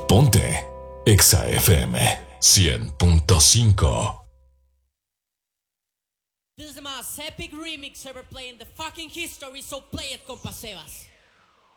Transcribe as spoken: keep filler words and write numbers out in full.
Ponte Exa F M cien punto cinco. This is the most epic remix ever played in the fucking history, so play it, compa Sebas.